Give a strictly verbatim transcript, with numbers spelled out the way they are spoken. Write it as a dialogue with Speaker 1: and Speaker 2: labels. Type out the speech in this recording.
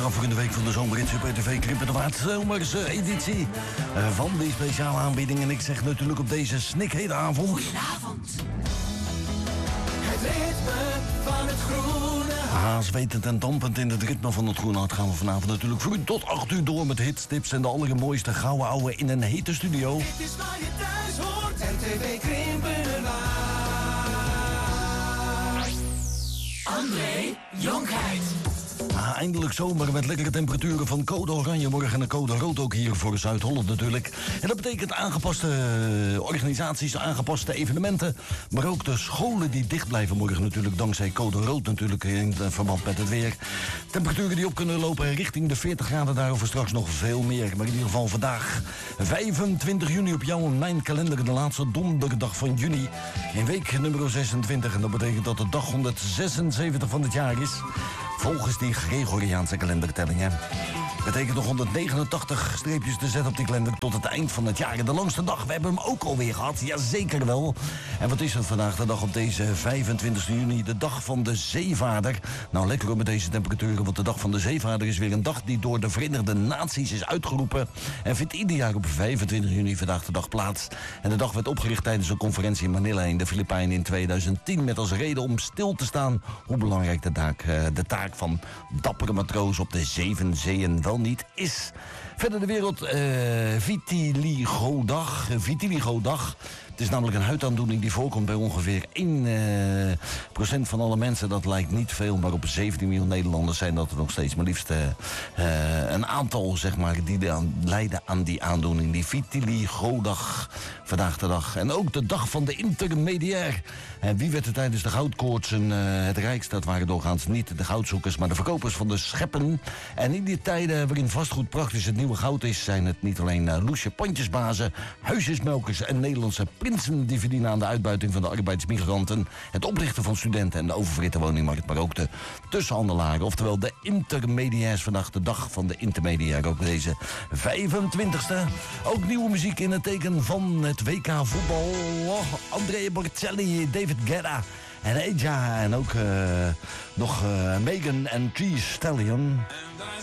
Speaker 1: voorafgaande week van de zomerrit Super T V Krippen de Waard zomerse editie uh, van die speciale aanbieding. En ik zeg natuurlijk op deze snikhete avond...
Speaker 2: Goedenavond. Het ritme van het groene hart.
Speaker 1: Ah, zwetend en dampend in het ritme van het groene hart gaan we vanavond natuurlijk voor u tot acht uur door met hits, tips en de allermooiste gouden ouwe in een hete studio.
Speaker 2: Dit is waar je thuis hoort. R T V Krippen de Waard. André Jonkheid.
Speaker 1: Ah, eindelijk zomer met lekkere temperaturen van code oranje morgen en code rood ook hier voor Zuid-Holland natuurlijk. En dat betekent aangepaste organisaties, aangepaste evenementen. Maar ook de scholen die dicht blijven morgen natuurlijk dankzij code rood natuurlijk in verband met het weer. Temperaturen die op kunnen lopen richting de veertig graden, daarover straks nog veel meer. Maar in ieder geval vandaag vijfentwintig juni op jouw mijn kalender, de laatste donderdag van juni. In week nummer zesentwintig en dat betekent dat de dag honderdzesenzeventig van het jaar is. Volgens die Gregoriaanse kalendertellingen. Betekent nog honderdnegenentachtig streepjes te zetten op die kalender tot het eind van het jaar. En de langste dag, we hebben hem ook alweer gehad. Jazeker wel. En wat is het vandaag, de dag op deze vijfentwintigste juni? De dag van de zeevaarder. Nou, lekker hoor met deze temperaturen, want de dag van de zeevaarder is weer een dag die door de Verenigde Naties is uitgeroepen. En vindt ieder jaar op vijfentwintig juni vandaag de dag plaats. En de dag werd opgericht tijdens een conferentie in Manila in de Filipijnen in tweeduizend tien. Met als reden om stil te staan hoe belangrijk de taak, de taak van dappere matroos op de zeven zeeën wel niet is. Verder de wereld uh, Vitiligo-dag. Vitiligo-dag. Het is namelijk een huidaandoening die voorkomt bij ongeveer één procent uh, van alle mensen. Dat lijkt niet veel, maar op zeventien miljoen Nederlanders zijn dat er nog steeds maar liefst uh, uh, een aantal, zeg maar, die aan, lijden aan die aandoening. Die Vitiligo-dag vandaag de dag. En ook de dag van de intermediair. En wie werd er tijdens de goudkoortsen uh, het rijkste? Dat waren doorgaans niet de goudzoekers, maar de verkopers van de scheppen. En in die tijden waarin vastgoed praktisch het nieuwe goud is, zijn het niet alleen uh, loesje pandjesbazen, huisjesmelkers en Nederlandse prinsen die verdienen aan de uitbuiting van de arbeidsmigranten, het oprichten van studenten en de oververhitte woningmarkt, maar ook de tussenhandelaren, oftewel de intermediairs. Vandaag de dag van de intermediair, ook deze vijfentwintigste. Ook nieuwe muziek in het teken van het W K voetbal. Oh, Andrea Bocelli, David Guetta en Aja en ook uh, nog uh, Megan en Thee Stallion.
Speaker 2: And I